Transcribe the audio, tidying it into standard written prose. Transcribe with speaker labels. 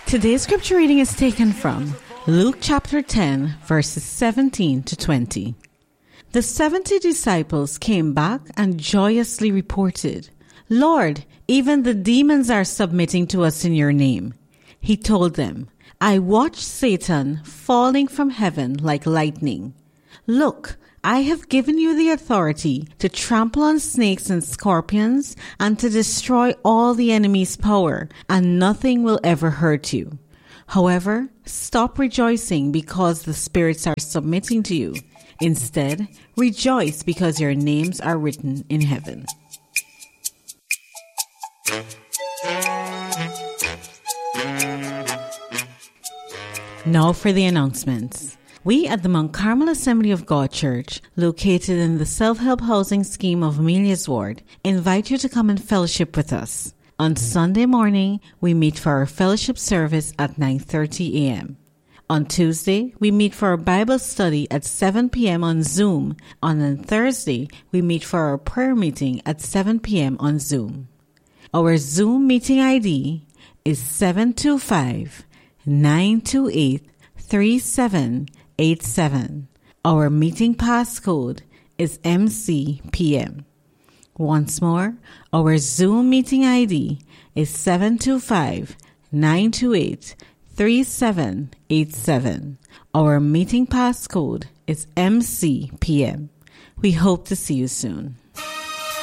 Speaker 1: Today's scripture reading is taken from Luke chapter 10, verses 17 to 20. The 70 disciples came back and joyously reported, "Lord, even the demons are submitting to us in your name." He told them, "I watched Satan falling from heaven like lightning. Look, I have given you the authority to trample on snakes and scorpions and to destroy all the enemy's power, and nothing will ever hurt you. However, stop rejoicing because the spirits are submitting to you. Instead, rejoice because your names are written in heaven." Now for the announcements. We at the Mount Carmel Assembly of God Church, located in the self-help housing scheme of Amelia's Ward, invite you to come and fellowship with us. On Sunday morning, we meet for our fellowship service at 9:30 a.m. On Tuesday, we meet for our Bible study at 7 p.m. on Zoom. On Thursday, we meet for our prayer meeting at 7 p.m. on Zoom. Our Zoom meeting ID is 725-928-3787. Our meeting passcode is MCPM. Once more, our Zoom meeting ID is 725-928-3787. Our meeting passcode is MCPM. We hope to see you soon.